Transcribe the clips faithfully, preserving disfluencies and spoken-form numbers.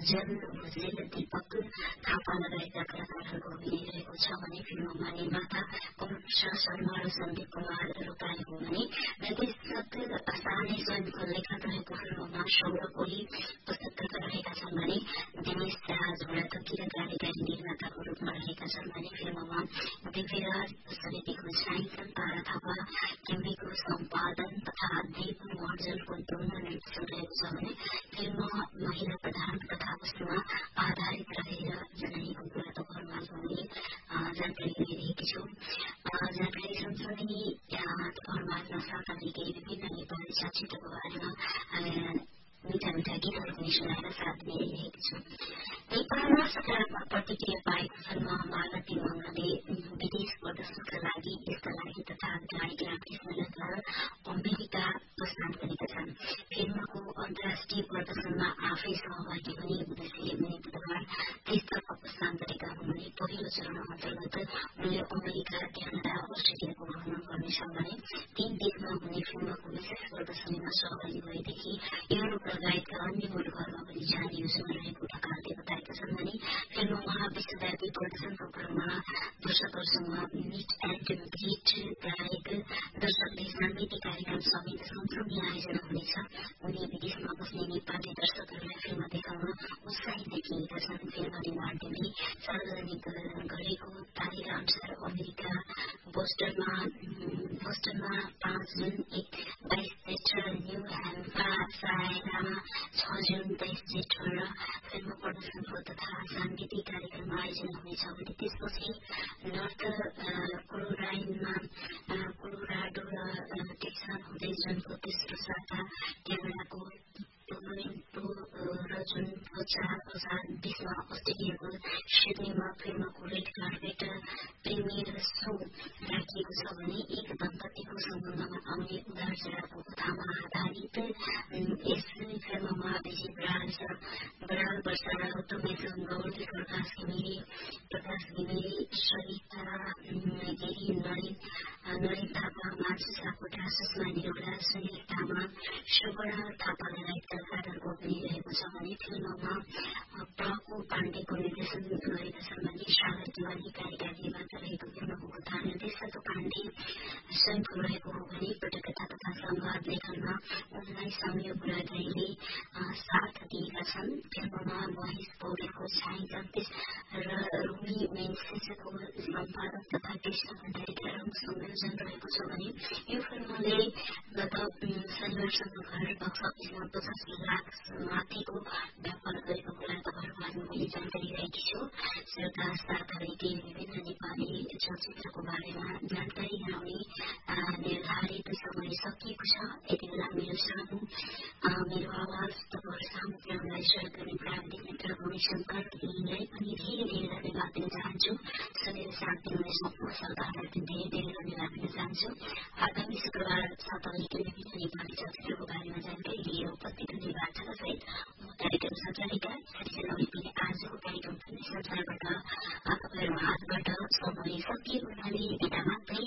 काजल भुजेल दीपक थापा लगायतका कलाकारहरूको अभिनय रहेको छ भने फिल्ममा निर्माता पम्पा शर्मा र सन्दीप कुमार रोकाएको भने निर्देशक साने स्वयंको लेखक रहेको फिल्ममा सौरभ ओली पुस्तकका रहेका छन् भने दिनेश राज बुढाथोकी र कार्यकारी निर्माताको रूपमा रहेका छन् भने फिल्ममा दिव्यराज समितिको छायाङ्कन तारा थापा केम्बीको सम्पादन तथा देव महर्जनको दोहोरो निर्देशन रहेको छ भने फिल्ममा महिला प्रधान कथावस्तुमा आधारित रहेर जननीको कुरा तपाईँहरूमा मैले जानकारी दिइरहेकी छु। जानकारी सँगसँगै तपाईँहरूमा साथै केही विभिन्न नेपाली चलचित्रको बारेमा मिठा मिठा गीतहरू पनि सुनाएर साथ दिइरहेकी छु। नेपालमा सकारात्मक प्रतिक्रिया पाएको फिल्म मालती मङ्गलले विदेश प्रदर्शनका लागि यसका लागि तथा गायक रामकृष्ण नेपाल अमेरिका प्रस्थान गरेका छन्। फिल्मको अन्तर्राष्ट्रिय प्रदर्शनमा आफै सहभागी हुने उद्देश्यले उनी बुधबार तेइसतर्फ प्रस्थान गरेका हुन् भने पहिलो चरण अन्तर्गत उनले अमेरिका क्यानाडा अस्ट्रेलियाको भ्रमण गर्नेछन् भने तीन देशमा हुने फिल्मको विशेष प्रदर्शनीमा सहभागी भएदेखि युरोप लगायतका अन्य मुलुकहरूमा पनि जाने योजना रहेको ढकालले बताएका छन् भने फिल्ममा विश्वव्यापी प्रदर्शनको क्रममा दर्शकहरूसँग मिट एण्ड ग्रिट गायक दर्शकले साङ्गीतिक कार्यक्रम समेत सँगसँगै आयोजना हुनेछ। उनी विदेशमा बस्ने नेपाली दर्शकहरूलाई फिल्म देखाउन उत्साहित देखिएका छन्। फिल्म निर्माणले सार्वजनिक गरेको तालिका अनुसार अमेरिका बोस्टनमा बोस्टनमा पाँच जुन एक बाइस जेठ न्यू ह्याम्पसायरमा छ जुन तेइस जेठ र फिल्म प्रदर्शनको तथा साङ्गीतिक कार्यक्रम आयोजना हुनेछ भने त्यसपछि नर्थ कोलोराइनमा कोलोराडो र टेक्सन हुँदै जुनको तेस्रो साता क्यानाडाको टोरन्टो र जुनको चार हजार बीसमा अस्ट्रेलियाको सिडनीमा फिल्मको रेड कार्पेट प्रिमियर सो राखिएको छ भने एक दम्पतिको सम्बन्धमा आउने उदार चढावको कथामा आधारित यस फिल्ममा विजय बराल बराल वर्षा टोमेजन गौड प्रकाश घिमिरे प्रकाश घिमिरे सरिता गिरी नरेन नरेन थापा मान्छे सापकोटा सुषमा निरौला सुनिल तामाङ सुवर्ण थापा लगायत कलाकारहरूको अभिनय रहेको छ भने फिल्ममा प्रभु पाण्डेको निर्देशन गरेका छन् भने सागर तिवारी कार्यकारी निर्माता रहेको फिल्मको कथा निर्देशक पाण्डे स्वयंको रहेको हो भने पटकथा तथा संवाद लेखनमा उनलाई संयोग बुढागाईले साथ दिएका छन्। फिल्ममा महेश पौडेलको छायाङ्कन र रुमी मेन्सेसको सम्पादन तथा कृष्ण भण्डारीका रङ संयोजन रहेको छ भने यो फिल्मले गत शनिबारसम्म घर बक्स अफिसमा पचास लाख माथिको व्यापार गरेको कुरा तपाईँहरूमा मैले जानकारी दिएकी छु। श्रोता साथै केही विभिन्न नेपाली चलचित्रको बारेमा जानकारी गराउने निर्धारित समय सकिएको छ। यति बेला मेरो सानो मेरो आवाज तपाईँहरू सामु पुर्याउनलाई सहयोग गर्ने प्राविधिक मित्र रमेश शङ्करलाई पनि धेरै धेरै धन्यवाद दिन चाहन्छु। सुनेर साथ दिनुहुने सम्पूर्ण श्रोताहरूलाई पनि धेरै धेरै धन्यवाद दिन चाहन्छु। आगामी शुक्रबार साप्ताहिक विभिन्न नेपाली चलचित्रको बारेमा जानकारी लिएर उपस्थित हुने बाचासहित म कार्यक्रम सञ्चालिका सरिसनौली पनि आजको कार्यक्रम पनि संसारबाट तपाईँहरू हातबाट समय सकिएको हुनाले बिदा मात्रै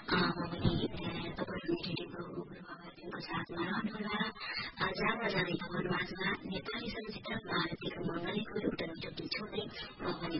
म पनि तपाईँहरू रेडियोको साथमा रहनुहोला। जाँदा जाँदै तपाईँहरू माझमा नेपाली चलचित्र भारतीय मङ्गलीको एउटा मिठो गीत छोड्दै म पनि